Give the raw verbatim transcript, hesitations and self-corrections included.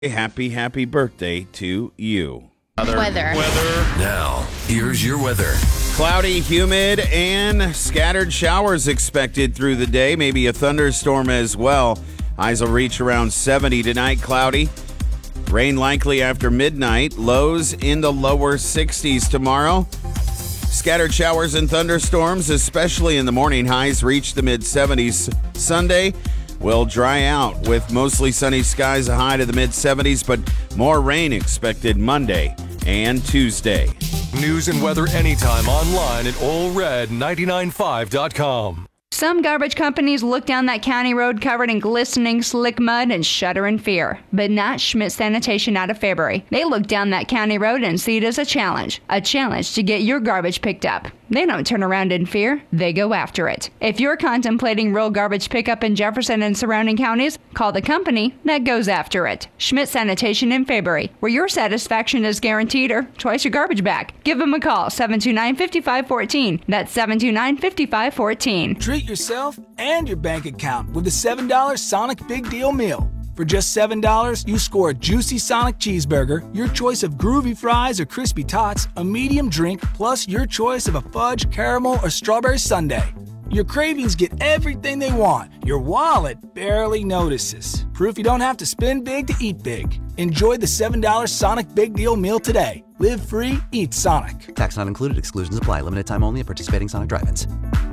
Happy, happy birthday to you. Weather. Weather. Weather. Now, here's your weather. Cloudy, humid, and scattered showers expected through the day. Maybe a thunderstorm as well. Highs will reach around seventy tonight. Cloudy. Rain likely after midnight. Lows in the lower sixties tomorrow. Scattered showers and thunderstorms, especially in the morning. Highs reach the mid-seventies. Sunday will dry out with mostly sunny skies, a high to the mid-seventies, but more rain expected Monday and Tuesday. News and weather anytime online at Ole Red nine nine five dot com. Some garbage companies look down that county road covered in glistening slick mud and shudder in fear, but not Schmidt Sanitation out of Fairbury. They look down that county road and see it as a challenge, a challenge to get your garbage picked up. They don't turn around in fear, they go after it. If you're contemplating rural garbage pickup in Jefferson and surrounding counties, call the company that goes after it. Schmidt Sanitation in Fairbury, where your satisfaction is guaranteed or twice your garbage back. Give them a call, seven two nine, five five one four. That's seven two nine, five five one four. Treat yourself and your bank account with a seven dollar Sonic Big Deal Meal. For just seven dollars, you score a juicy Sonic cheeseburger, your choice of groovy fries or crispy tots, a medium drink, plus your choice of a fudge, caramel, or strawberry sundae. Your cravings get everything they want. Your wallet barely notices. Proof you don't have to spend big to eat big. Enjoy the seven dollar Sonic Big Deal Meal today. Live free, eat Sonic. Tax not included. Exclusions apply. Limited time only at participating Sonic drive-ins.